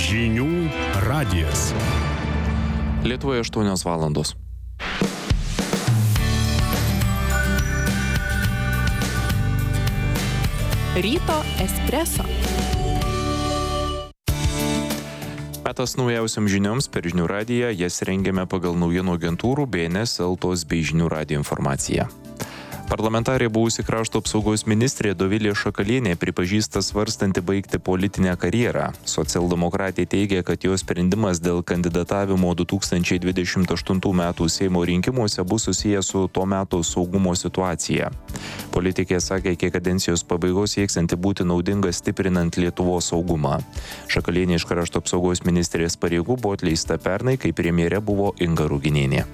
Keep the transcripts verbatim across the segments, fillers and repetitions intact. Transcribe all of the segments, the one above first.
Žinių radijas. Lietuvoje aštuonios valandos. Ryto espreso. Metas naujausiam žinioms per Žinių radiją, jas rengiame pagal naujienų agentūrų B N S, Eltos bei Žinių radijo informaciją. Parlamentarė buvusi krašto apsaugos ministrė Dovilė Šakalienė pripažįsta svarstanti baigti politinę karjerą. Socialdemokratė teigia, kad jos sprendimas dėl kandidatavimo du tūkstančiai dvidešimt aštuntų metų Seimo rinkimuose bus susijęs su to meto saugumo situacija. Politikė sakė, iki kadencijos pabaigos sieksianti būti naudinga stiprinant Lietuvos saugumą. Šakalienė iš krašto apsaugos ministrės pareigų buvo atleista pernai, kai premjerė buvo Inga Ruginienė.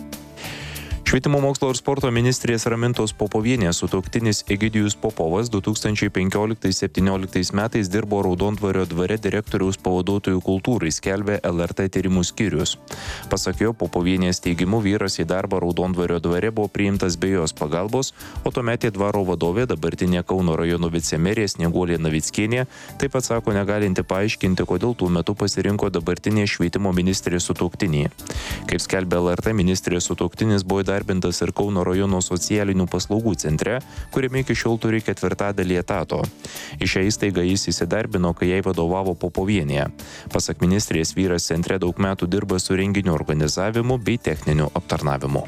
Švietimo mokslo ir sporto ministrės Ramintos Popovienės sutuoktinis Egidijus Popovas du tūkstančiai penkioliktais septynioliktais metais dirbo Raudondvario dvare direktoriaus pavaduotojų kultūrai, skelbė L R T tyrimų skyrius. Pasak jo, Popovienės teigimu, vyras į darbą Raudondvario dvare buvo priimtas be jos pagalbos, o tuometė dvaro vadovė, dabartinė Kauno rajono vicemerė Snieguolė Navickienė, taip pat sako negalinti paaiškinti, kodėl tuo metu pasirinko dabartinė švietimo ministrės sutuoktinį. Kaip skelbė L R T, ministrės sutuoktinis buvo įdarbintas ir Kauno rajono socialinių paslaugų centre, kuriame iki šiol turi ketvirtadalį etato. Į šią įstaigą jis įsidarbino, kai jai vadovavo Popovienė. Pasak ministrės, vyras centre daug metų dirba su renginių organizavimu bei techniniu aptarnavimu.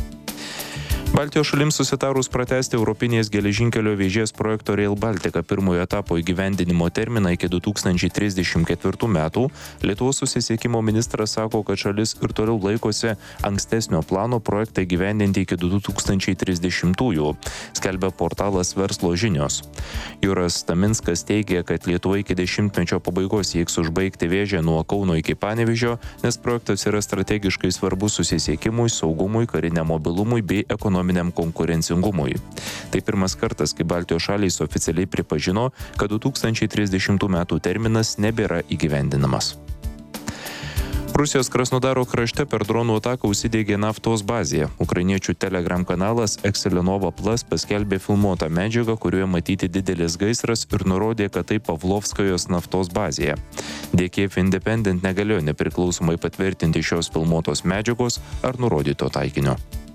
Baltijos šalims susitarus pratęsti Europinės geležinkelio vėžės projekto Rail Baltica pirmojo etapo įgyvendinimo terminą iki du tūkstančiai trisdešimt ketvirtų metų, Lietuvos susisiekimo ministras sako, kad šalis ir toliau laikosi ankstesnio plano projektą įgyvendinti iki du tūkstančiai trisdešimtųjų, skelbia portalas Verslo žinios. Juras Staminskas teigia, kad Lietuva iki dešimtmečio pabaigos sieks užbaigti vėžę nuo Kauno iki Panevėžio, nes projektas yra strategiškai svarbus susisiekimui, saugumui, kariniam mobilumui bei ekonominiam konkurencingumui. Tai pirmas kartas, kai Baltijos šalys oficialiai pripažino, kad du tūkstančiai trisdešimtų metų terminas nebėra įgyvendinamas. Rusijos Krasnodaro krašte per dronų ataką užsidegė naftos bazė. Ukrainiečių Telegram kanalas Excelenova Plus paskelbė filmuotą medžiagą, kurioje matyti didelis gaisras ir nurodė, kad tai Pavlovskajos naftos bazėje. D K F Independent negalėjo nepriklausomai patvirtinti šios filmuotos medžiagos ar nurodyto taikinio.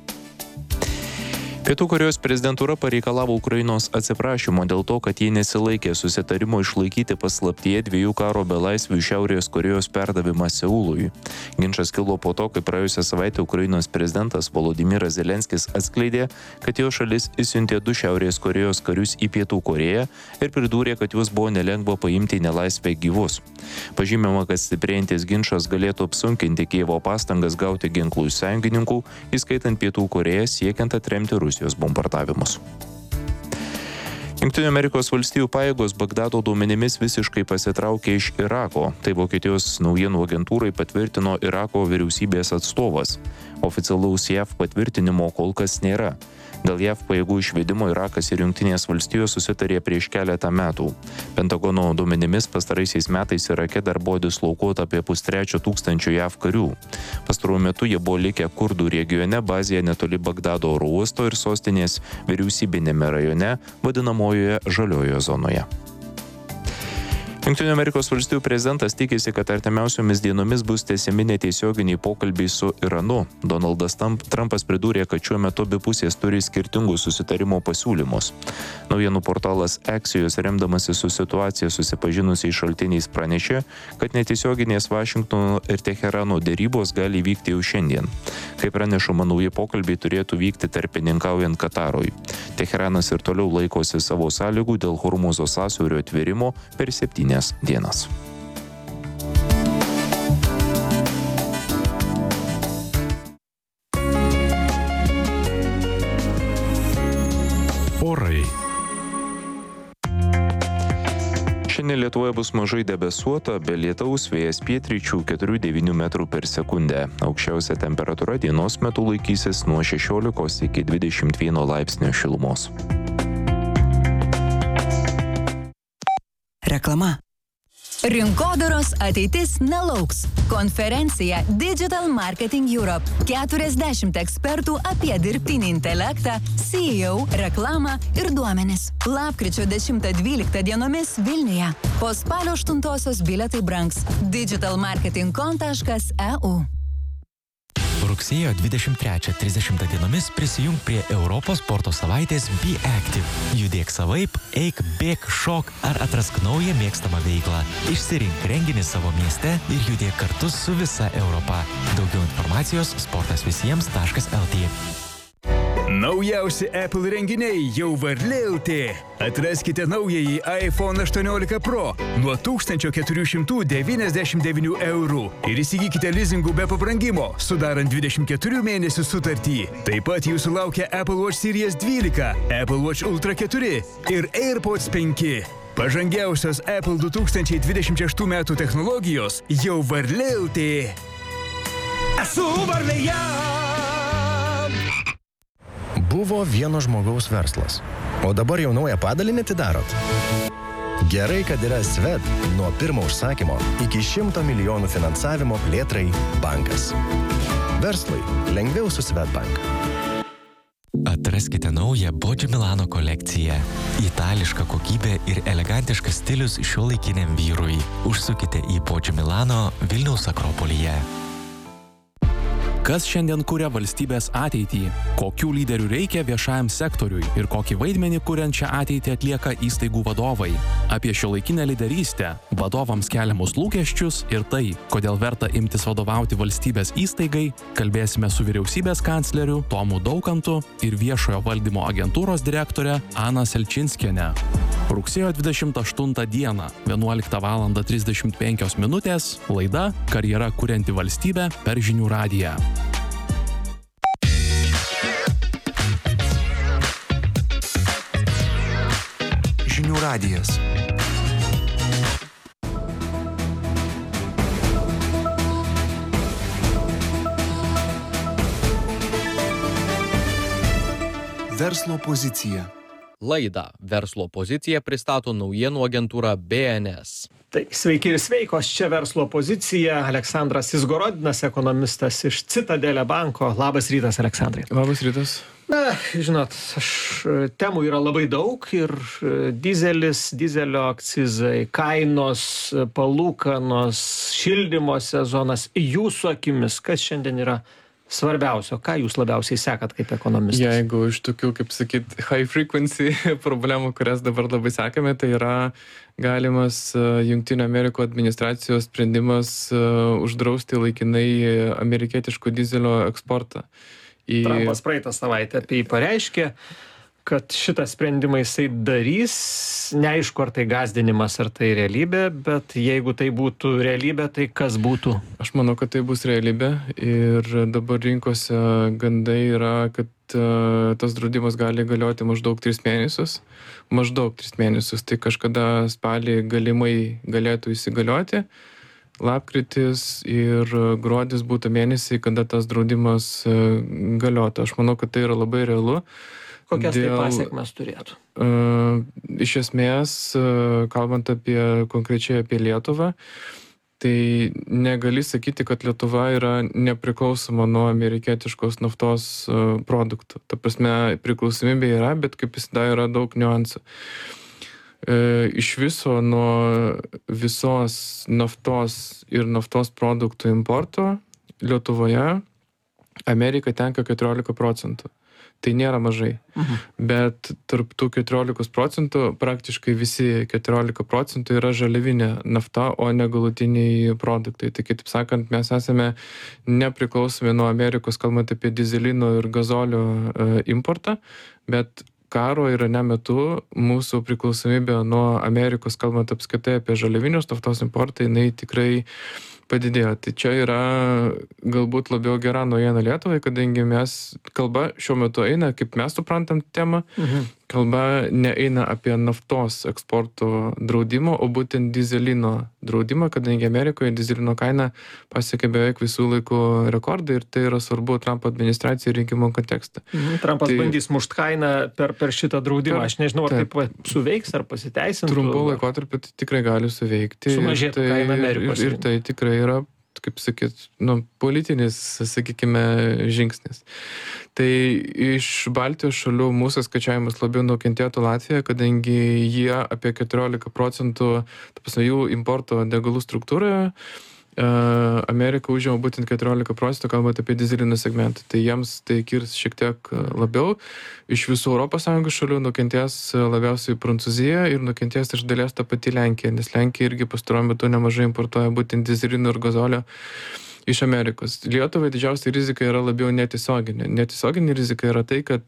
Pietų Korėjos prezidentūra pareikalavo Ukrainos atsiprašymo dėl to, kad jie nesilaikė susitarimo išlaikyti paslaptyje dviejų karo belaisvių Šiaurės Korėjos perdavimą Seului. Ginčas kilo po to, kai praėjusią savaitę Ukrainos prezidentas Volodymyras Zelenskis atskleidė, kad jo šalis išsiuntė du Šiaurės Korėjos karius į Pietų Korėją ir pridūrė, kad juos buvo nelengva paimti į nelaisvę gyvus. Pažymima, kad stiprėjantis ginčas galėtų apsunkinti Kijevo pastangas gauti ginklų iš sąjungininkų, įskaitant Pietų Korėją, siekiant atremti Rusiją. Rusijos bombardavimus. Jungtinių Amerikos valstijų pajėgos Bagdado duomenimis visiškai pasitraukė iš Irako. Tai Vokietijos naujienų agentūrai patvirtino Irako vyriausybės atstovas. Oficialaus J A V patvirtinimo kol kas nėra. Dėl J A V pajėgų išvedimo Irakas ir Jungtinės valstijos susitarė prieš keletą metų. Pentagono duomenimis pastaraisiais metais Irake dar buvo dislokuota apie pustrečio tūkstančio J A V karių. Pastaruoju metu jie buvo likę Kurdų regione, bazėje netoli Bagdado oro uosto ir sostinės vyriausybinėme rajone, vadinamojoje žaliojoje zonoje. Jungtinių Amerikos valstijų prezidentas tikisi, kad artimiausiomis dienomis bus tęsiami netiesioginiai pokalbiai su Iranu. Donaldas Trumpas pridūrė, kad šiuo metu abi pusės turi skirtingus susitarimo pasiūlymus. Naujienų portalas Axios, remdamasi su situacija susipažinusiais šaltiniais, pranešė, kad netiesioginės Vašingtono ir Teherano derybos gali vykti jau šiandien. Kaip pranešama, nauji pokalbiai turėtų vykti tarpininkaujant Katarui. Teheranas ir toliau laikosi savo sąlygų dėl Hormuzo sąsiaurio atvėrimo per septynias dienas. Orai. Šiandien Lietuvoje bus mažai debesuota, be lietaus, vėjas pietryčių keturi devyni metrų per sekundę. Aukščiausia temperatūra dienos metu laikysis nuo šešiolikos iki dvidešimt vieno laipsnio šilumos. Reklama. Rinkodaros ateitis nelauks. Konferencija Digital Marketing Europe. keturiasdešimt ekspertų apie dirbtinį intelektą, C E O, reklamą ir duomenis. Lapkričio dešimtą dvyliktą dienomis Vilniuje. Po spalio aštuntosios bilietai brangs. digital marketing com taškas e u. Rugsėjo dvidešimt trečią trisdešimtą dienomis prisijung prie Europos sporto savaitės Be Active. Judėk savaip, eik, bėk, šok ar atrask naują mėgstamą veiklą. Išsirink renginį savo mieste ir judėk kartu su visa Europa. Daugiau informacijos sportasvisiems taškas el tė. Naujausi Apple renginiai jau varlė el tė. Atraskite naująjį iPhone aštuoniolika Pro nuo tūkstančio keturių šimtų devyniasdešimt devynių eurų ir įsigykite lizingų be pabrangimo, sudarant dvidešimt keturių mėnesių sutartį. Taip pat jūsų laukia Apple Watch Series dvylika, Apple Watch Ultra keturi ir AirPods penki. Pažangiausios Apple du tūkstančiai dvidešimt šeštų metų technologijos jau varlė el tė. Esu varlėje! Buvo vieno žmogaus verslas, o dabar jau naują padalinį atidarot. Gerai, kad yra Swed nuo pirmo užsakymo iki šimto milijonų finansavimo plėtrai bankas. Verslui lengviau su Swedbank. Atraskite naują Bodžio Milano kolekciją. Itališka kokybė ir elegantiškas stilius šiuolaikiniam vyrui. Užsukite į Bodžio Milano Vilniaus Akropolyje. Kas šiandien kuria valstybės ateitį? Kokių lyderių reikia viešajam sektoriui ir kokį vaidmenį kuriant šią ateitį atlieka įstaigų vadovai? Apie šiuolaikinę lyderystę, vadovams keliamus lūkesčius ir tai, kodėl verta imtis vadovauti valstybės įstaigai, kalbėsime su vyriausybės kancleriu Tomu Daukantu ir viešojo valdymo agentūros direktore Ana Selčinskiene. Rugsėjo dvidešimt aštuntą dieną, vienuoliktą valandą trisdešimt penkios minutės, laida Karjera kurianti valstybė per Žinių radiją. Žinių radijas. Verslo pozicija. Laidą Verslo pozicija pristato naujienų agentūra B N S. Tai sveiki ir sveikos, čia Verslo pozicija. Aleksandras Izgorodinas, ekonomistas iš Citadele banko. Labas rytas, Aleksandrai. Labas rytas. Na, žinot, aš, temų yra labai daug ir dizelis, dizelio akcizai, kainos, palūkanos, šildymo sezonas. Jūsų akimis, kas šiandien yra svarbiausio, ką jūs labiausiai sekat kaip ekonomistas? Jeigu iš tokių, kaip sakyt, high frequency problemų, kurias dabar labai sekame, tai yra galimas Jungtinių Amerikos administracijos sprendimas uždrausti laikinai amerikietiško dizelio eksportą. Į... Trumpas praeitą savaitę apie jį pareiškė, kad šitą sprendimą jisai darys. Neaišku, ar tai gąsdinimas, ar tai realybė, bet jeigu tai būtų realybė, tai kas būtų? Aš manau, kad tai bus realybė ir dabar rinkose gandai yra, kad uh, tas draudimas gali galioti maždaug tris mėnesius. Maždaug tris mėnesius, tai kažkada spalį galimai galėtų įsigalioti. Lapkritis ir gruodis būtų mėnesiai, kada tas draudimas uh, galiotų. Aš manau, kad tai yra labai realu. Kokias Dėl, tai pasiekmes turėtų? Uh, iš esmės, uh, kalbant apie konkrečiai apie Lietuvą, tai negali sakyti, kad Lietuva yra nepriklausoma nuo amerikietiškos naftos uh, produktų. Ta prasme, priklausomybė yra, bet kaip visada yra daug niuansų. Uh, iš viso nuo visos naftos ir naftos produktų importo Lietuvoje Amerika tenka keturiolika procentų. Tai nėra mažai, mhm. bet tarp tų keturiolikos procentų praktiškai visi keturiolika procentų yra žaliavinė nafta, o ne galutiniai produktai. Tai kitaip sakant, mes esame nepriklausomi nuo Amerikos, kalbant apie dizelino ir gazolio e, importą, bet karo Irane metu mūsų priklausomybė nuo Amerikos, kalbant apskritai apie žaliavinius naftos importą, jinai tikrai padidėjo. Tai čia yra galbūt labiau gera naujiena Lietuvai, kadangi mes, kalba šiuo metu eina, kaip mes suprantam temą, mhm. kalba neeina apie naftos eksporto draudimo, o būtent dizelino draudimą, kadangi Amerikoje dizelino kaina pasiekė beveik visų laikų rekordą ir tai yra svarbu Trumpo administracijai rinkimų kontekste. Mhm. Trumpas tai, bandys mušt kainą per, per šitą draudimą. Per, Aš nežinau, ar taip, taip suveiks, ar pasiteisintų. Trumpu laikotarpiu tai tikrai gali suveikti. Sumažėtų tai, kaina Amerikos. Ir, ir tai tikrai yra, kaip sakyt, nu, politinis, sakykime, žingsnis. Tai iš Baltijos šalių mūsų skaičiavimas labiau nukentėtų Latvija, kadangi jie apie keturiolika procentų, ta prasme, jų importo degalų struktūroje, Amerika užima būtent keturiolika procentų, kalbant apie dyzelinų segmentą. Tai jiems tai kirs šiek tiek labiau. Iš visų Europos Sąjungos šalių nukentės labiausiai Prancūzija ir nukentės iš dalies ta pati Lenkija, nes Lenkija irgi pastaruoju metu nemažai importuoja būtent dyzelinų ir gazolio iš Amerikos. Lietuvai didžiausia rizika yra labiau netiesioginė. Netiesioginė rizika yra tai, kad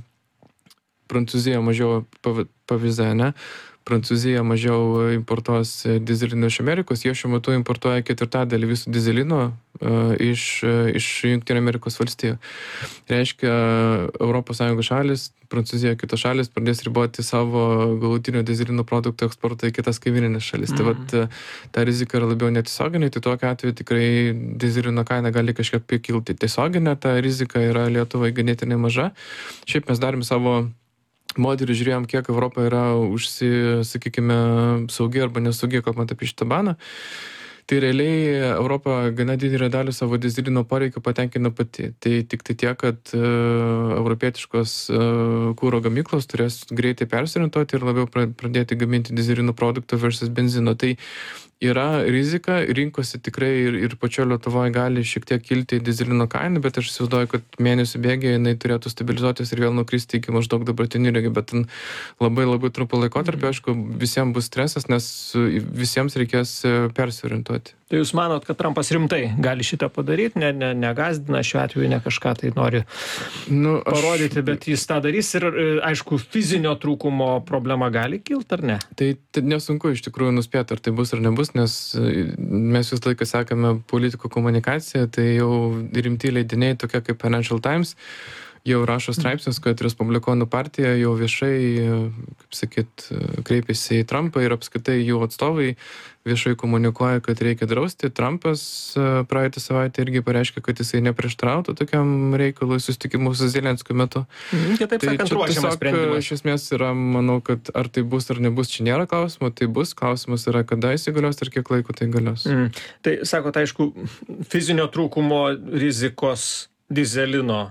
Prancūzija mažiau pavyzdė, ne? Prancūzija mažiau importuos dyzelino iš Amerikos, jie šiuo metu importuoja ketvirtadalį visų dyzelino uh, iš, uh, iš Jungtinių Amerikos valstijų. Reiškia, Europos Sąjungos šalis, Prancūzija, kitos šalis pradės riboti savo galutinio dyzelino produktų eksportą į kitas kaimininės šalis. Mm. Tai vat, ta rizika yra labiau netiesioginė, tai tokiu atveju tikrai dyzelino kaina gali kažkiek pakilti. Tiesioginė ta rizika yra Lietuvai ganėtinai maža. Šiaip mes darėm savo modelį, žiūrėjom, kiek Europa yra užsi, sakykime, saugi arba nesaugi, kalbant apie šitą baną. Tai realiai Europa gana didelę dalį savo dyzelino poreikio patenkina pati. Tai tik tai tiek, kad uh, europietiškos uh, kūro gamyklos turės greitai persiorientuoti ir labiau pradėti gaminti dyzelino produktų versus benzino. Tai yra rizika, rinkose tikrai ir, ir pačio Lietuvoje gali šiek tiek kilti dyzelino kaina, bet aš įsivaizduoju, kad mėnesių bėgyje jinai turėtų stabilizuotis ir vėl nukristi iki maždaug dabartinių lygių, bet labai labai trumpą laikotarpį, aišku, visiems bus stresas, nes visiems reikės persiorientuoti. Tai jūs manot, kad Trumpas rimtai gali šitą padaryti, ne, ne, negazdina šiuo atveju, ne kažką tai nori nu, aš... parodyti, bet jis tą darys ir, aišku, fizinio trūkumo problema gali kilti, ar ne? Tai, tai nesunku iš tikrųjų nuspėti, ar tai bus ar nebus, nes mes vis laiką sekame politikų komunikaciją, tai jau rimti leidiniai tokie kaip Financial Times jau rašo straipsnius, kad Respublikonų partija jau viešai, kaip sakyt, kreipėsi į Trumpą ir apskritai jų atstovai viešai komunikuoja, kad reikia drausti. Trumpas praeitą savaitę irgi pareiškė, kad jisai neprieštarautų tokiam reikalui susitikimų su Zelenskiu metu. Mhm, kitaip tai sakant, ruošiamas sprendimas. Iš esmės yra, manau, kad ar tai bus ar nebus, čia nėra klausimo, tai bus. Klausimas yra, kada įsigalios ir kiek laiko tai galios. Mhm. Tai sakot, aišku, fizinio trūkumo rizikos dyzelino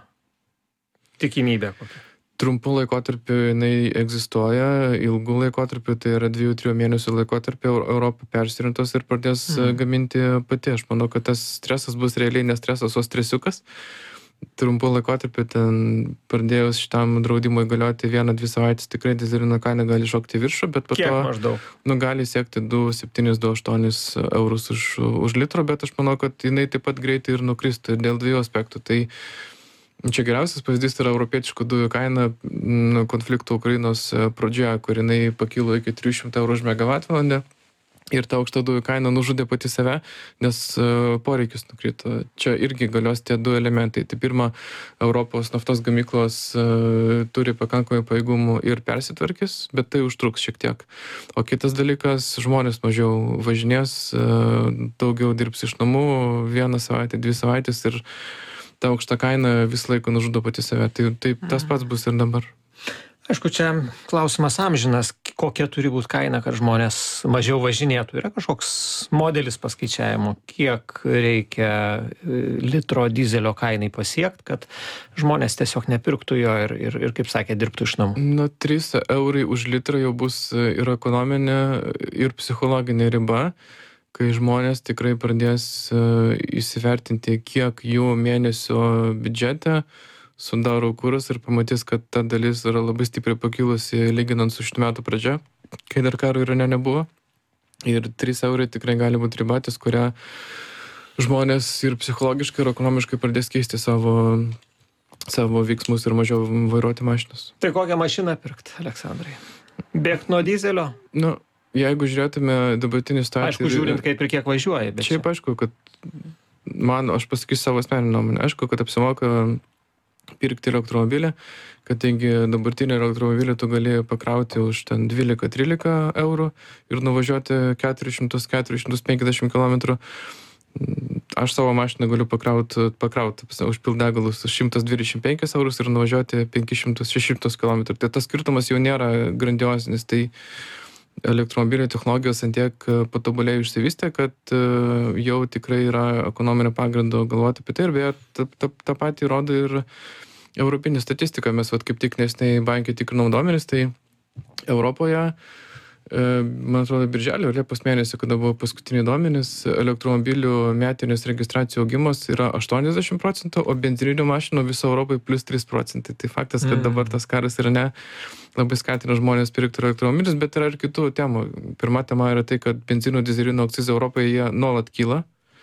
tikimybė kokia? Trumpų laikotarpių jinai egzistuoja, ilgų laikotarpių, tai yra dviejų trijų mėnesių laikotarpių Europą persirintos ir pradės mm. gaminti pati. Aš manau, kad tas stresas bus realiai ne stresas, o stresiukas. Trumpų laikotarpių ten pradėjus šitam draudimui galioti vieną, dvi savaitės, tikrai dyzelino kaina gali šokti viršų, bet po Kiek to maždaug? Nu, gali siekti du septynis du aštuonis eurus už, už litrą, bet aš manau, kad jinai taip pat greitai ir nukristų dėl dviejų aspektų. Tai čia geriausias pavyzdys yra europietiškų dujų kaina konflikto Ukrainos pradžioje, kur jinai pakilo iki trijų šimtų eurų už megavatvalandę. Ir ta aukšta dujų kaina nužudė pati save, nes poreikis nukrito. Čia irgi galios tie du elementai. Tai pirma, Europos naftos gamyklos uh, turi pakankamai pajėgumų ir persitvarkys, bet tai užtruks šiek tiek. O kitas dalykas, žmonės mažiau važinės, uh, daugiau dirbs iš namų, vieną savaitę, dvi savaitės ir ta aukšta kaina vis laiko nužudo pati save. Tai, tai tas pats bus ir dabar. Aišku, čia klausimas amžinas, kokia turi būti kaina, kad žmonės mažiau važinėtų. Yra kažkoks modelis paskaičiavimo, kiek reikia litro dizelio kainai pasiekti, kad žmonės tiesiog nepirktų jo ir, ir, ir kaip sakė, dirbtų iš namų. Na, trys eurai už litrą jau bus ir ekonominė, ir psichologinė riba, kai žmonės tikrai pradės įsivertinti, kiek jų mėnesio biudžete sudaro kuras ir pamatys, kad ta dalis yra labai stipriai pakilusi lyginant su šitų metų pradžia, kai dar karo Irane nebuvo. Ir trys eurai tikrai gali būti ribatis, kurią žmonės ir psichologiškai, ir ekonomiškai pradės keisti savo, savo veiksmus ir mažiau vairuoti mašinas. Tai kokią mašiną pirkti, Aleksandrai? Bėgti nuo dizelio? Nu, jeigu žiūrėtume dabartinį situaciją... Aišku, žiūrint, kaip ir kiek važiuoja, bet šiaip aišku, kad man, aš pasakysiu savo asmeninę nuomonę, aišku, kad apsimoka pirkti elektromobilį, kad taigi dabartinį elektromobilį tu gali pakrauti už ten dvylika trylika eurų ir nuvažiuoti keturis šimtus keturis šimtus penkiasdešimt kilometrų. Aš savo mašiną galiu pakrauti, pakrauti užpilt degalus už šimtas dvidešimt penkis eurus ir nuvažiuoti penkis šimtus šešis šimtus kilometrų. Tai tas skirtumas jau nėra grandiosinis, tai elektromobilio technologijos antiek patobulėjo išsivystė, kad jau tikrai yra ekonominio pagrindo galvoti apie tai ir beje, tą, tą, tą patį rodo ir europinė statistika. Mes vat, kaip tik nesnei bankė tikrinau duomenis, tai Europoje, man atrodo, birželio Liepos mėnesį, kada buvo paskutiniai duomenys, elektromobilių metinės registracijų augimas yra aštuoniasdešimt procentų, o benzininių mašinų viso Europai plus trys procentai. Tai faktas, kad dabar tas karas yra ne labai skatina žmonės pirkti elektromobilius, bet yra ir kitų temų. Pirma tema yra tai, kad benzinų dyzelino akcizai Europoje jie nuolat kyla,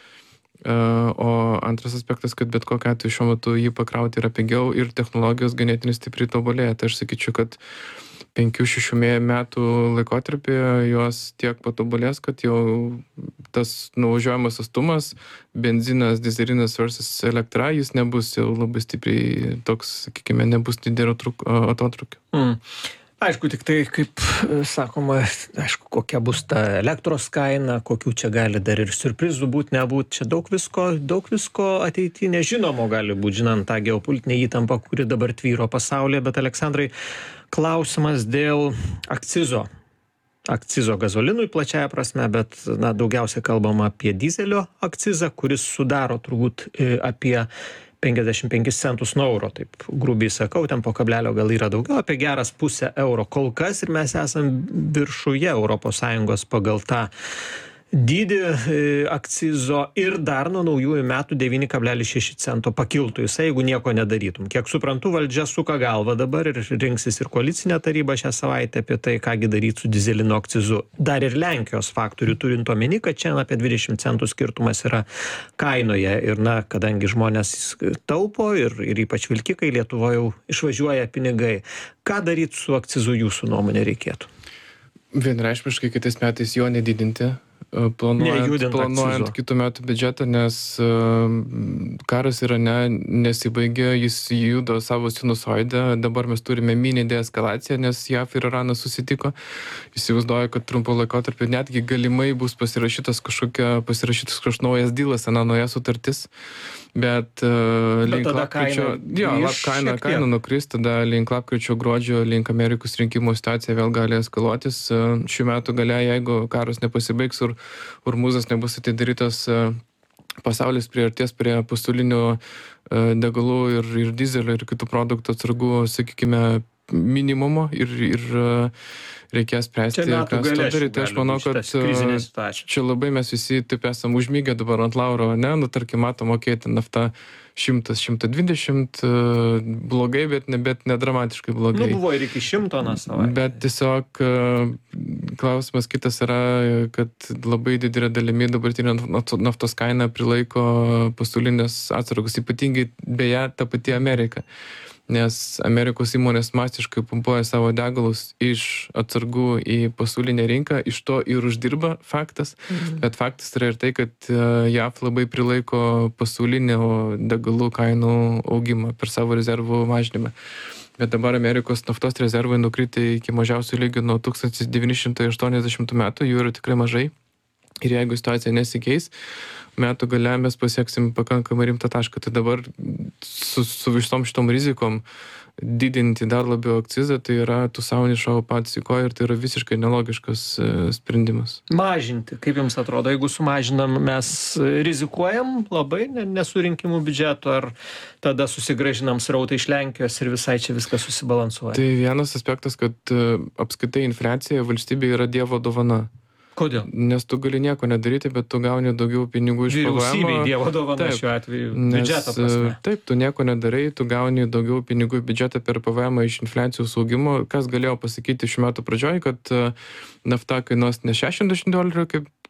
o antras aspektas, kad bet kokiu atveju šiuo metu jį pakrauti yra pigiau ir technologijos ganėtinai stipriai tobulėja. Tai aš sakyčiau, kad penkių šešių metų laikotarpyje jos tiek patobulės, kad jau tas nuvažiuojamas atstumas, benzinas, dyzelinas versus elektra, jis nebus jau labai stipriai toks, sakykime, nebus didelio atotrūkio. Mm. Aišku, tik tai, kaip sakoma, aišku, kokia bus ta elektros kaina, kokių čia gali dar ir siurprizų būt, nebūt, čia daug visko, daug visko ateityje nežinomo gali būti, žinant tą geopolitinę įtampą, kuri dabar tvyro pasaulyje, bet Aleksandrai, klausimas dėl akcizo. Akcizo gazolinui plačiaja prasme, bet na, daugiausia kalbama apie dizelio akcizą, kuris sudaro turbūt apie penkiasdešimt penkis centus nuo euro, taip grubiai sakau, ten po kablelio gal yra daugiau, apie geras pusę euro kol kas ir mes esam viršuje Europos Sąjungos pagal tą dydį akcizo ir dar nuo naujųjų metų devyni kablelis šeši cento pakiltų jisai, jeigu nieko nedarytum. Kiek suprantu, valdžia suka galvą dabar ir rinksis ir koalicinė taryba šią savaitę apie tai, kągi daryti su dyzelino akcizu. Dar ir Lenkijos faktorių turint omeny, kad čia apie dvidešimt centų skirtumas yra kainoje ir na, kadangi žmonės taupo ir, ir ypač vilkikai Lietuvoje jau išvažiuoja pinigai. Ką daryti su akcizu jūsų nuomonė reikėtų? Vienreikšmiškai kitais metais jo nedidinti. Planuojant, planuojant kitų metų biudžetą, nes uh, karas Irane nesibaigė, jis juda savo sinusoidę, dabar mes turime mini deeskalaciją, nes J A V ir Iranas susitiko, įsivaizduoju, kad trumpo laikotarpio netgi galimai bus pasirašytas kažkokia, pasirašytas kažkoks naujas dylas, ana nauja sutartis, bet uh, link lapkričio, jo, lap kaina, kaina nukris, tada link lapkričio gruodžio, link Amerikos rinkimų situacija vėl gali eskaluotis. Uh, šių metų gale, jeigu karas nepasibaigs ir Urmuzas nebus atidarytas, pasaulis priartės prie pasaulinių degalų ir, ir dizelio ir kitų produktų atsargų, sakykime, minimumo ir, ir reikės spręsti, kas to daryti. Aš manau, kad čia labai mes visi taip esam užmygę dabar ant lauro, ne, nu tarkim, matom, mokėti naftą šimtas šimtas dvidešimt, blogai, bet, ne, bet nedramatiškai blogai. Nu, buvo ir iki šimto na savaitę. Bet tiesiog klausimas kitas yra, kad labai didelė dalimi dabartinė naftos kaina prilaiko pasaulinės atsargos, ypatingai beje ta pati Amerika. Nes Amerikos įmonės masiškai pumpuoja savo degalus iš atsargų į pasaulinę rinką, iš to ir uždirba faktas, mhm. bet faktas yra ir tai, kad J A V labai prilaiko pasaulinio degalų kainų augimą per savo rezervų mažinimą. Bet dabar Amerikos naftos rezervai nukritę iki mažiausių lygių nuo tūkstantis devyni šimtai aštuoniasdešimtų metų, jų yra tikrai mažai. Ir jeigu situacija nesikeis, metų gale mes pasieksim pakankamai rimtą tašką. Tai dabar su, su visom šitom rizikom didinti dar labiau akcizą, tai yra tu savo nešavo patys į koją ir tai yra visiškai nelogiškas sprendimas. Mažinti, kaip jums atrodo, jeigu sumažinam, mes rizikuojam labai nesurinkimų biudžeto, ar tada susigrąžinam srautą iš Lenkijos ir visai čia viskas susibalansuoja? Tai vienas aspektas, kad apskritai infliacija valstybė yra dievo dovana. Kodėl? Nes tu gali nieko nedaryti, bet tu gauni daugiau pinigų iš P V M. Vyriausybei dievo dovana šiuo atveju biudžeto prasme. Taip, tu nieko nedarai, tu gauni daugiau pinigų į biudžetą per P V M iš infliacijos augimo. Kas galėjo pasakyti šių metų pradžioj, kad nafta kainuos ne šešiasdešimt dolerių, kaip,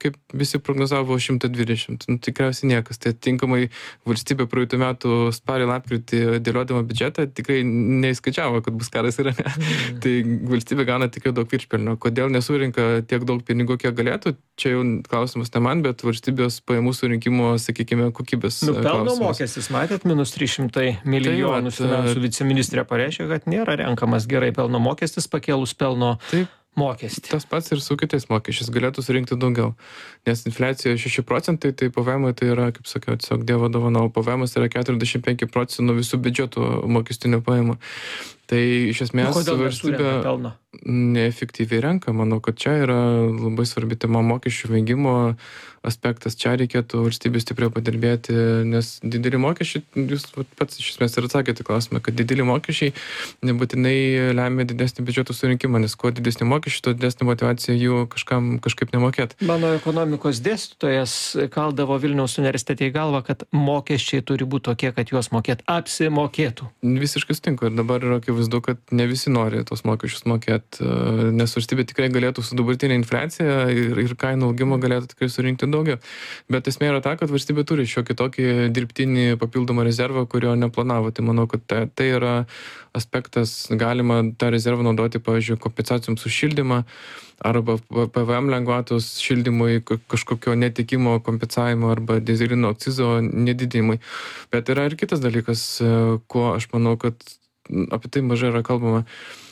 kaip visi prognozavo, šimtas dvidešimt. Nu, tikriausiai niekas. Tai tinkamai valstybė praeitų metų spalį lapkritį dėliodama biudžetą tikrai neįskaičiavo, kad bus karas Irane. Mm. Tai valstybė gauna tikrai daug viršpelnio. Kodėl nesurinka tiek daug pinigų, kiek galėtų? Čia jau klausimas ne man, bet valstybės pajamų surinkimo, sakykime, kokybės nu, pelno klausimas. mokestis, matėt, minus trys šimtai milijonų. Tai finansų viceministrė pareiškė, kad nėra renkamas gerai pelno mokestis pakėlus pelno Taip. mokestį. Tas pats ir su kitais mokesčiais galėtų surinkti daugiau. Nes infliacija šeši procentai, tai P V M tai yra, kaip sakiau, tiesiog Dievo dovana, o P V M yra keturiasdešimt penki procentai nuo visų biudžetų mokestinių pajamų. Tai iš esmės nu, valstybė neefektyviai renka. Manau, kad čia yra labai svarbi tema mokesčių vengimo aspektas. Čia reikėtų valstybės stipriau padirbėti, nes dideli mokesčiai, jūs pats iš esmės ir atsakėte klausimą, kad dideli mokesčiai nebūtinai lemia didesnį biudžeto surinkimą, nes kuo didesnį mokesčių, to didesnė motyvacija jų kažkam kažkaip nemokėti. Mano ekonomikos dėstytojas kaldavo Vilniaus universitete į galvą, kad mokesčiai turi būti tokie, kad juos mokėt apsimokėtų. Visiškai sutinku ir dabar yra akivaizdu, kad ne visi nori tos mokesčius mokėti, nes valstybė tikrai galėtų su dabartinė infliacija ir, ir kainų augimo galėtų tikrai surinkti daugiau. Bet esmė yra ta, kad valstybė turi šiokį tokį dirbtinį papildomą rezervą, kurio neplanavo. Tai manau, kad tai, tai yra aspektas, galima tą rezervą naudoti, pavyzdžiui, kompensacijoms už šildymą arba P V M lengvatos šildymui, kažkokio netikimo kompensavimo arba dyzelino akcizo nedidinimui. Bet yra ir kitas dalykas, kuo aš manau, kad apie tai mažai yra kalbama.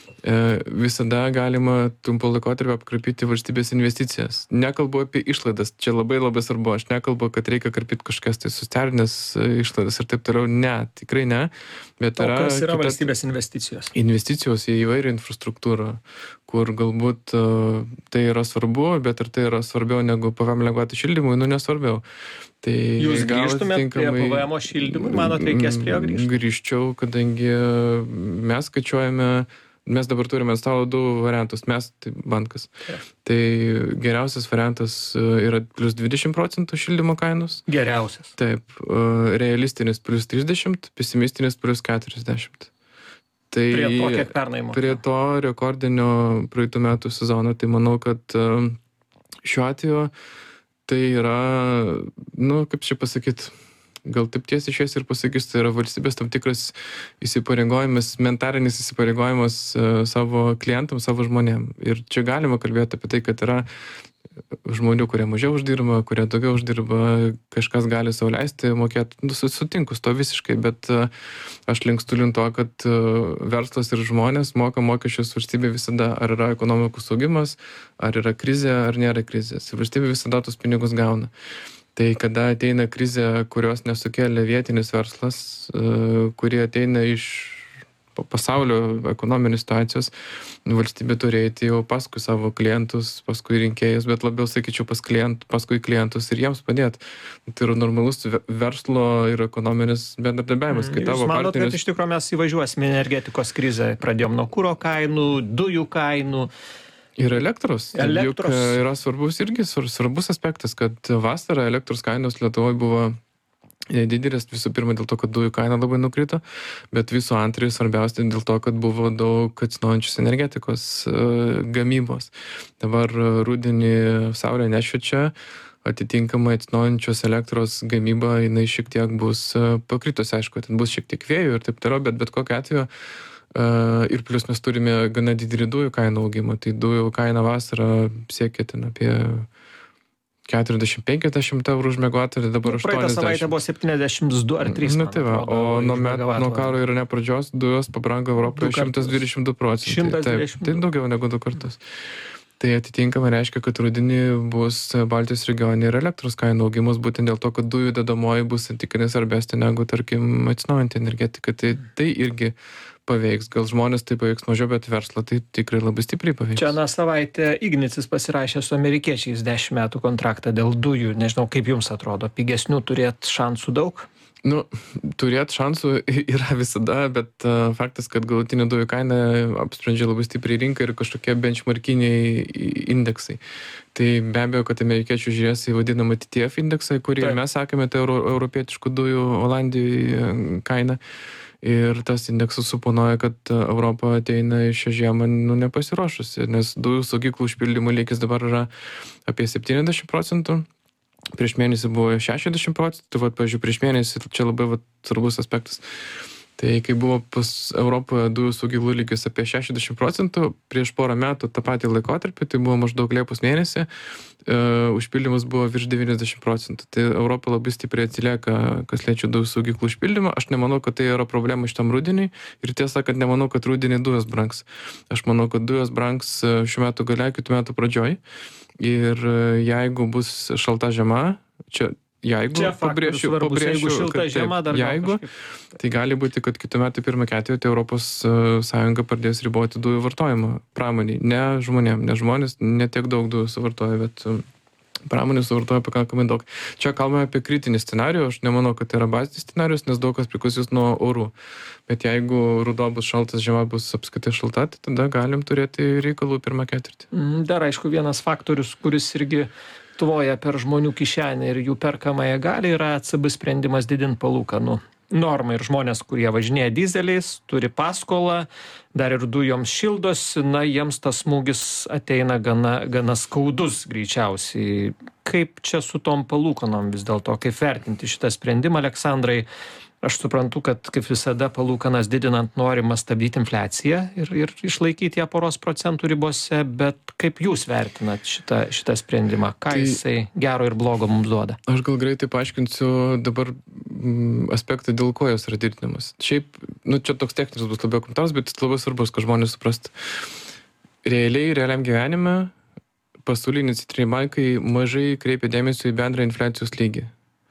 Visada galima trumpo laikotarpio apkarpyti valstybės investicijas. Nekalbu apie išlaidas, čia labai labai svarbu. Aš nekalbu, kad reikia karpyti kažkas tai socialinės išlaidas ir taip toliau. Ne, tikrai ne. Bet o yra kas yra kita... valstybės investicijos? Investicijos į įvairią infrastruktūrą, kur galbūt uh, tai yra svarbu, bet ir tai yra svarbiau negu P V M lengvatų šildymui, nu nesvarbiau. Tai jūs grįžtumėt tinkamai... prie P V M šildymui, manot, reikės prie jo grįžti? Grįžčiau, kadangi mes skaičiuojame, mes dabar turime ant stalo du variantus, mes, tai bankas. Ja. Tai geriausias variantas yra plus dvidešimt procentų šildymo kainos. Geriausias. Taip, realistinis plus trisdešimt, pesimistinis plus keturiasdešimt. Tai prie to, kiek pernai mokėjo. Prie to rekordinio praeitų metų sezono, tai manau, kad šiuo atveju tai yra, nu, kaip čia pasakyti, gal taip tiesiai išės ir pasakys, tai yra valstybės tam tikras įsipareigojimas, mentalinis įsipareigojimas savo klientams, savo žmonėm. Ir čia galima kalbėti apie tai, kad yra žmonių, kurie mažiau uždirba, kurie daugiau uždirba, kažkas gali sau leisti mokėti. Nu, sutinku su to visiškai, bet aš linkstu link to, kad verslas ir žmonės moka mokesčius valstybė visada, ar yra ekonomikos augimas, ar yra krizė, ar nėra krizės. Valstybė visada tos pinigus gauna. Tai kada ateina krizė, kurios nesukėlė vietinis verslas, kurie ateina iš pasaulio ekonominės situacijos, valstybė turi eiti jau paskui savo klientus, paskui rinkėjus, bet labiau, sakyčiau, pas klient, paskui klientus ir jiems padėti. Tai yra normalus verslo ir ekonominis bendradarbiavimas. Mm, jūs manot, partneris... kad iš tikrųjų mes įvažiuosime energetikos krizę, pradėjom nuo kuro kainų, dujų kainų. Ir elektros. elektros. Juk yra svarbus irgi svarbus aspektas, kad vasarą elektros kainos Lietuvoje buvo didelis, visų pirma dėl to, kad dujų kaina labai nukrito, bet visų antrųjų svarbiausia dėl to, kad buvo daug atsinaujinančios energetikos uh, gamybos. Dabar rudenį saulė nešviečia, atitinkamai atsinaujinančios elektros gamyba, jinai šiek tiek bus uh, pakritus, aišku, ten bus šiek tiek vėjų ir taip toliau, bet bet kokiu atveju Uh, ir plus mes turime gana didelį dujų kainų augimą. Tai dujų kaina vasarą siekia ten apie keturiasdešimt penkiasdešimt eurų už megavatvalandę, dabar aštuoniasdešimt. Praeitą savaitę buvo septyniasdešimt du ar trys. Na tai va, o nuo, met, nuo karo ir nepradžios dujos pabrango Europoje šimtas dvidešimt du procentai. šimtas dvidešimt du. Taip, tai daugiau negu du kartus. Tai atitinkamai reiškia, kad rudenį bus Baltijos regione ir elektros kainų augimas, būtent dėl to, kad dujų dedamoji bus tikrai svarbesnė negu, tarkim, atsinaujinanti energetika. Tai, tai irgi paveiks. Gal žmonės tai paveiks mažiau, bet verslą tai tikrai labai stipriai paveiks. Čia aną savaitę Ignitis pasirašė su amerikiečiais dešimt metų kontraktą dėl dujų. Nežinau, kaip jums atrodo, pigesnių turėt šansų daug? Nu, turėt šansų yra visada, bet uh, faktas, kad galutinė dujų kaina apsprendžia labai stipriai rinką ir kažkokie benchmarkiniai indeksai. Tai be abejo, kad amerikiečių žiūrės į vadinamą T T F indeksą, kurį Taip. mes sakėme, tai euro, europietiškų dujų Olandijoje kaina. ir tas indeksas suponuoja, kad Europa ateina į šią žiemą nu, nepasiruošusi, nes dujų saugyklų užpildymo lygis dabar yra apie septyniasdešimt procentų. Prieš mėnesį buvo šešiasdešimt procentų, tai vat, pavyzdžiui, prieš mėnesį čia labai vat, svarbus aspektas. Tai kai buvo pas Europoje dujų saugyklų lygis apie šešiasdešimt procentų, prieš porą metų tą patį laikotarpį, tai buvo maždaug Liepos mėnesį, e, užpildymas buvo virš devyniasdešimt procentų. Tai Europa labai stipriai atsilieka, kas liečia dujų saugyklų užpildymą. Aš nemanau, kad tai yra problema šitam rudeniui ir tiesa, kad nemanau, kad rudenį dujos brangs. Aš manau, kad dujos brangs šiuo metu gale, kitų metų pradžioj. Ir jeigu bus šalta žiema, čia Jeigu, pabrėšiu, pabrėšiu, jeigu šilta kad, žiema dar jeigu, tai gali būti, kad kitų metų pirmą ketvirtį Europos Sąjunga pradės riboti dujų vartojimą pramoniai, ne žmonėm, ne žmonės netiek daug dujų suvartoja, bet pramonė suvartoja pakankamai daug. Čia kalbame apie kritinį scenarijų, aš nemanau, kad tai yra bazinis scenarijus, nes daug kas priklausys nuo orų. Bet jeigu ruduo bus šaltas, žiema bus apskritai šalta, tai tada galim turėti reikalų pirmą ketvirtį. Dar aišku, vienas faktorius, kuris irgi tvoja per žmonių kišenę ir jų perkamąją galią, yra E C B sprendimas didinti palūkanų normą. Ir žmonės, kurie važinėja dizeliais, turi paskolą, dar ir dujoms šildosi, na, jiems tas smūgis ateina gana, gana skaudus greičiausiai. Kaip čia su tom palūkanom vis dėlto, kaip vertinti šitą sprendimą, Aleksandrai? Aš suprantu, kad kaip visada palūkanas didinant norima stabdyti infliaciją ir, ir išlaikyti ją poros procentų ribose, bet kaip jūs vertinat šitą, šitą sprendimą? Ką tai jisai gero ir blogo mums duoda? Aš gal greitai paaiškinsiu dabar m, aspektą, dėl ko jos yra didinimas. Šiaip, nu čia toks techninis bus labiau komentaras, bet jis labai svarbus, kad žmonės suprastų. Realiai, realiam gyvenime pasauliniai centriniai bankai mažai kreipia dėmesio į bendrą infliacijos lygį,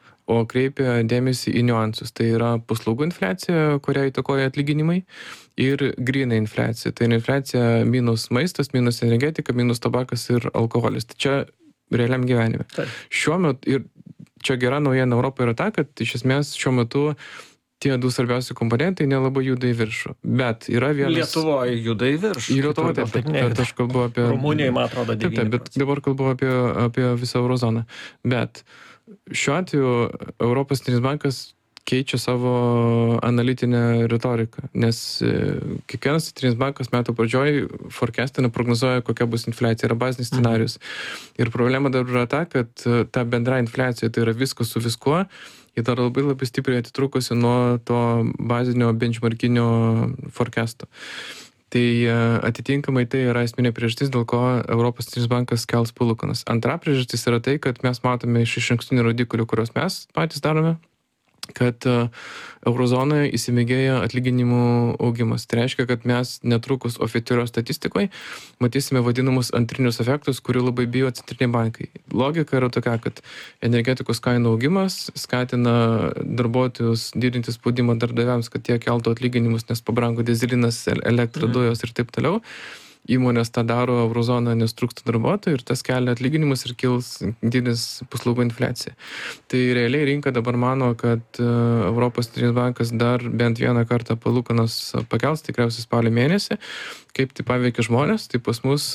o kreipia dėmesį į niuansus. Tai yra paslaugų infliacija, kurią įtakoja atlyginimai, ir gryna infliacija. Tai infliacija minus maistas, minus energetika, minus tabakas ir alkoholis. Tai čia realiam gyvenime. Tai. Šiuo metu, ir čia gera naujiena Europoje yra ta, kad iš esmės šiuo metu tie du svarbiausi komponentai nelabai juda į viršų. Bet yra vienas... Lietuvoje juda į viršų. Į Lietuvoje, taip, taip, bet aš kalbu apie... Rumunijoje, man atrodo, devyni procentai. Taip, taip, bet dabar kalbu apie, apie visą eurozoną. Bet šiuo atveju Europos centrinis bankas keičia savo analitinę retoriką, nes kiekvienas centrinis bankas metų pradžioj forecastina, prognozuoja, kokia bus infliacija, yra bazinis scenarius. Mhm. Ir problema dar yra ta, kad ta bendra infliacija, tai yra viskas su viskuo, ji dar labai labai stipriai atitrukusi nuo to bazinio benchmarkinio forecasto. Tai atitinkamai tai yra esminė priežastis, dėl ko Europos centrinis bankas kels palūkanas. Antra priežastis yra tai, kad mes matome iš išankstinių rodiklių, kuriuos mes patys darome, kad eurozonoje įsimėgėja atlyginimų augimas. Tai reiškia, kad mes netrukus oficialios statistikoje matysime vadinamus antrinius efektus, kurių labai bijo centriniai bankai. Logika yra tokia, kad energetikos kainų augimas skatina darbuotojus didinti spaudimą darbdaviams, kad jie keltų atlyginimus, nes pabrango dyzelinas, elektra, dujos ir taip toliau. Įmonės tą daro eurozoną, nes trūksta darbuotojų ir tas kelia atlyginimus ir kils didis paslaugų infliacija. Tai realiai rinka dabar mano, kad Europos centrinis bankas dar bent vieną kartą palūkanas pakels, tikriausiai spalio mėnesį. Kaip tai paveikia žmonės, tai pas mus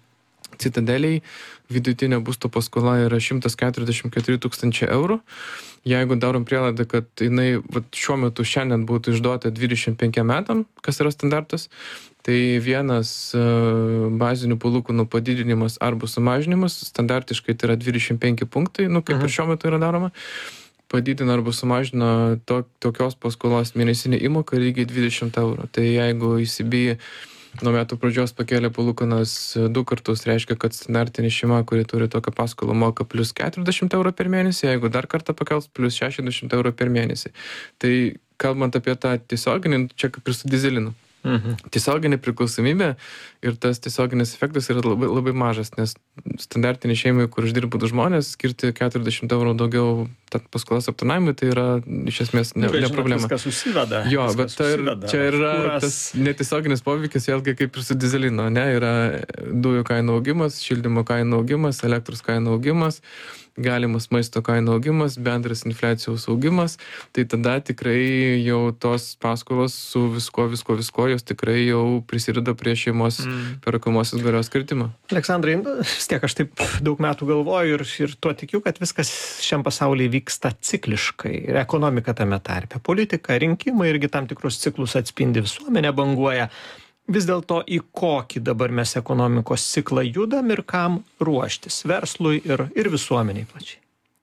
Citadeliai vidutinė būsto paskola yra šimtas keturiasdešimt keturi tūkstančiai eurų. Jeigu darom prielaidą, kad jinai vat, šiuo metu šiandien būtų išduota dvidešimt penkiem metam, kas yra standartas, tai vienas uh, bazinių palūkanų padidinimas arba sumažinimas, standartiškai tai yra dvidešimt penki punktai, nu kaip ir šiuo metu yra daroma, padidina arba sumažina to, tokios paskolos mėnesinį įmoką lygiai dvidešimt eurų. Tai jeigu E C B nuo metų pradžios pakėlė palūkanas du kartus, reiškia, kad standartinė šeima, kuri turi tokią paskolą, moka plus keturiasdešimt eurų per mėnesį, jeigu dar kartą pakels, plus šešiasdešimt eurų per mėnesį. Tai kalbant apie tą tiesioginį, čia kaip ir su dyzelinu. Mhm. Tiesioginė priklausomybė ir tas tiesioginis efektas yra labai, labai mažas, nes standartinė šeimai, kur uždirba du žmonės, skirti keturiasdešimt eurų daugiau paskolos aptarnavimui, tai yra iš esmės ne, ne problema. Viskas susiveda. Jo, bet ta ir, čia yra Kūras. Tas netiesioginis poveikis, vėlgi kaip ir su dyzelino, ne, yra dujų kainų augimas, šildymo kainų augimas, elektros kainų augimas, galimas maisto kainų augimas, bendras infliacijos augimas, tai tada tikrai jau tos paskolos su visko, visko, visko, jos tikrai jau prisideda prie šeimos mm. perkamosios galios kritimo. Aleksandrai, vis tiek aš taip daug metų galvoju ir, ir tuo tikiu, kad viskas šiam pasaulyje vyksta cikliškai ir ekonomika tame tarpe. Politika, rinkimai irgi tam tikrus ciklus atspindi, visuomenė banguoja. Vis dėlto į kokį dabar mes ekonomikos ciklą judam ir kam ruoštis verslui ir, ir visuomeniai plačiai?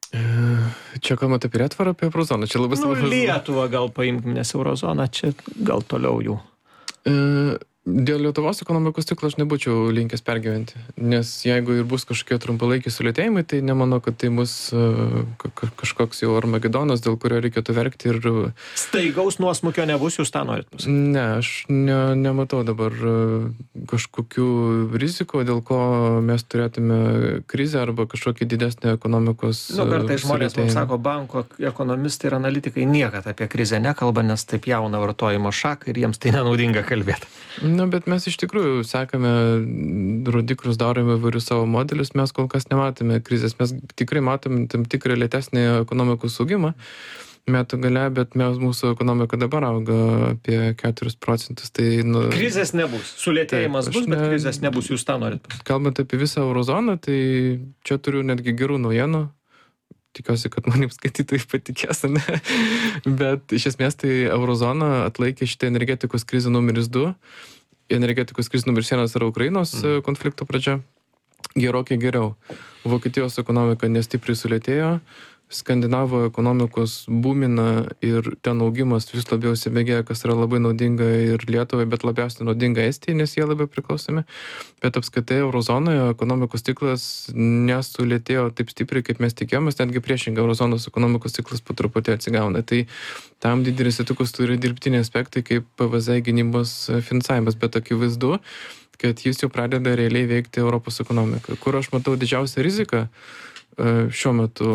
Čia kalbant apie Lietuvą, apie Eurozoną. Čia labai nu, svarbus. Lietuvą gal paimkim, nes Eurozona čia gal toliau jų. E... Dėl Lietuvos ekonomikos ciklo aš nebūčiau linkęs pergyventi, nes jeigu ir bus kažkokie trumpalaikiai sulėtėjimai, tai nemanau, kad tai bus uh, kažkoks jau armagedonas, dėl kurio reikėtų verkti ir... Staigaus nuosmukio nebus, jūs tą norit pasakyti? Ne, aš ne, nematau dabar uh, kažkokių rizikų, dėl ko mes turėtume krizę arba kažkokį didesnį ekonomikos Nu, kartai žmonės mums sako, banko ekonomistai ir analitikai niekad apie krizę nekalba, nes taip jauna vartojimo šaką ir jiems tai nenaudinga kalbėti. Na, bet mes iš tikrųjų sekame rodiklius, darome įvairius savo modelius, mes kol kas nematome krizės, mes tikrai matome tam tikrą lėtesnį ekonomikos augimą metų gale, bet mes, mūsų ekonomika dabar auga apie keturis procentus. Tai, nu, krizės nebus, sulėtėjimas taip, bus, bet ne, krizės nebus, jūs tą norit pasakyti. Kalbant apie visą Eurozoną, tai čia turiu netgi gerų naujienų. Tikiuosi, kad manim skaitytojai patikės, ne? Bet iš esmės tai Eurozona atlaikė šitą energetikos krizę numeris du. Energetikos krizė numeris vienas yra Ukrainos mm. konflikto pradžia. Gerokai geriau. Vokietijos ekonomika nestipriai sulėtėjo, Skandinavo ekonomikos būmina ir ten augimas vis labiau įsibėgėja, kas yra labai naudinga ir Lietuvai, bet labiausiai naudinga Estijai, nes jie labai priklausomi. Bet apskritai Eurozonoje ekonomikos ciklas nesulėtėjo taip stipriai, kaip mes tikėjomės, netgi priešingai Eurozonos ekonomikos ciklas po truputį atsigauna. Tai tam didelis įtakos turi dirbtiniai aspektai, kaip P V Z gynybos finansavimas, bet akivaizdu, kad jis jau pradeda realiai veikti Europos ekonomiką. Kur aš matau didžiausią riziką šiuo metu,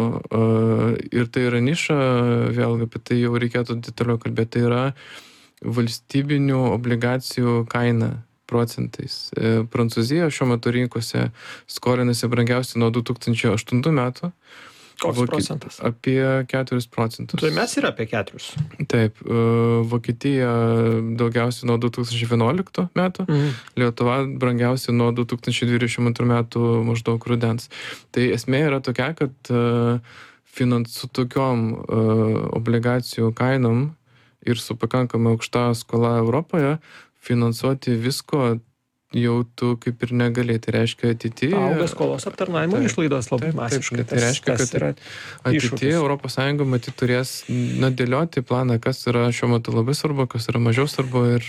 ir tai yra niša, vėlgi apie tai jau reikėtų detaliau kalbėti, tai yra valstybinių obligacijų kaina procentais. Prancūzija šiuo metu rinkose skolinasi brangiausiai nuo du tūkstančiai aštuntų metų. Koks Voki... procentas? Apie keturis procentus. Tai mes ir apie keturis. Taip. Vokietija daugiausiai nuo du tūkstančiai vienuoliktų metų, mhm. Lietuva brangiausiai nuo du tūkstančiai dvidešimt antrų metų maždaug rudens. Tai esmė yra tokia, kad finans, su tokiom obligacijų kainom ir su pakankamai aukšta skola Europoje finansuoti visko jau tu kaip ir negalėjai. Tai reiškia ateityje... Auga skolos aptarnavimo taip, išlaidos labai taip, masiškai. Tai reiškia, kad ateityje Europos Sąjunga matyt turės nadėlioti planą, kas yra šiuo metu labai svarbu, kas yra mažiau svarbu ir,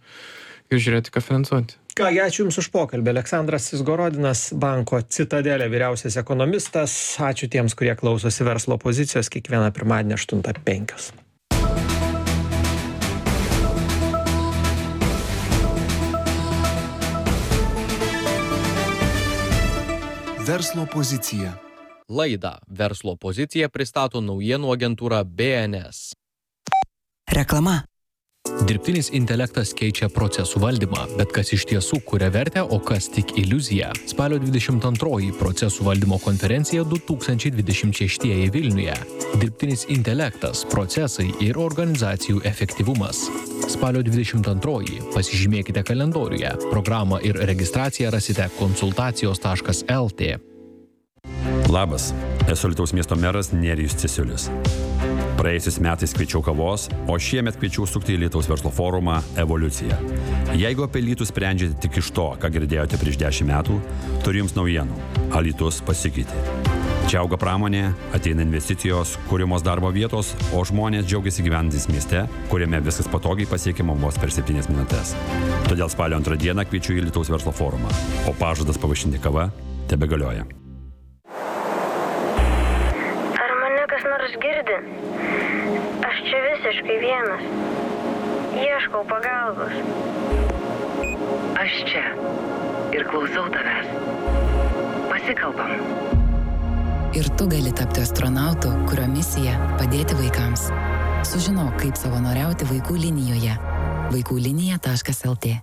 ir žiūrėti, ką finansuoti. Ką, ačiū Jums už pokalbį. Aleksandras Izgorodinas, banko Citadelė vyriausias ekonomistas. Ačiū tiems, kurie klausosi Verslo pozicijos kiekvieną pirmadienį aštuntą penkios. Verslo pozicija. Laidą Verslo pozicija pristato naujienų agentūra B N S. Reklama. Dirbtinis intelektas keičia procesų valdymą, bet kas iš tiesų kuria vertę, o kas tik iliuzija. Spalio dvidešimt antroji procesų valdymo konferencija du tūkstančiai dvidešimt šeštieji Vilniuje. Dirbtinis intelektas, procesai ir organizacijų efektyvumas. Spalio dvidešimt antroji pasižymėkite kalendoriuje. Programą ir registraciją rasite konsultacijos taškas L T. Labas, esu Alytaus miesto meras Nerijus Cesiulis. Praėjusiais metais kviečiau kavos, o šiemet kviečiau sukti į Alytaus verslo forumą Evoliucija. Jeigu apie Alytų sprendžiate tik iš to, ką girdėjote prieš dešimt metų, turiu jums naujienų. Alytus pasikeitė. Čia auga pramonė, ateina investicijos, kūrimos darbo vietos, o žmonės džiaugiasi gyvenantys mieste, kuriame viskas patogiai pasiekiama vos per septynias minutės. Todėl spalio antrą dieną kviečiu į Alytaus verslo forumą, o pažadas pavaišinti kava tebegalioja. Girdi, aš čia visiškai vienas. Ieškau pagalbos. Aš čia ir klausau tavęs. Pasikalbam. Ir tu gali tapti astronautu, kurio misija padėti vaikams. Sužinok, kaip savanoriauti vaikų linijoje. vaikų linija taškas L T.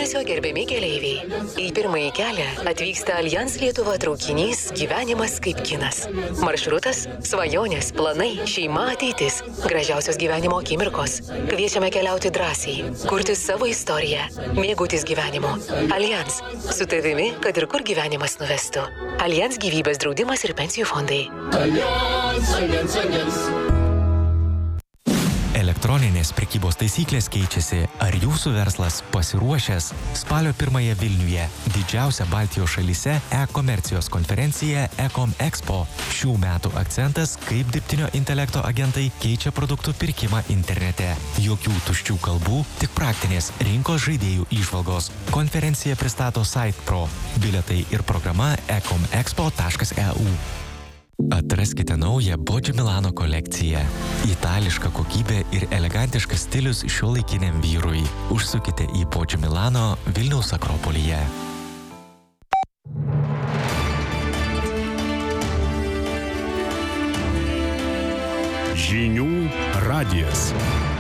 dėmesio gerbiami keleiviai. Į pirmąjį kelią atvyksta Allianz Lietuva traukinys Gyvenimas kaip kinas. Maršrutas – svajonės, planai, šeima, ateitis, gražiausios gyvenimo akimirkos. Kviečiame keliauti drąsiai, kurti savo istoriją, mėgautis gyvenimu. Allianz – su tavimi, kad ir kur gyvenimas nuvestų. Allianz gyvybės draudimas ir pensijų fondai. Allianz, Allianz, Allianz. Elektroninės prekybos taisyklės keičiasi. Ar jūsų verslas pasiruošęs? Spalio pirmąją Vilniuje didžiausia Baltijos šalyse e-komercijos konferencija e-com expo. Šių metų akcentas – kaip dirbtinio intelekto agentai keičia produktų pirkimą internete. Jokių tuščių kalbų, tik praktinės rinkos žaidėjų įžvalgos. Konferencija pristato SitePro. Bilietai ir programa e com expo taškas e u. Atraskite naują Bodžio Milano kolekciją. Itališka kokybė ir elegantiškas stilius šiuolaikiniam vyrui. Užsukite į Bodžio Milano Vilniaus Akropolyje. Žinių radijas.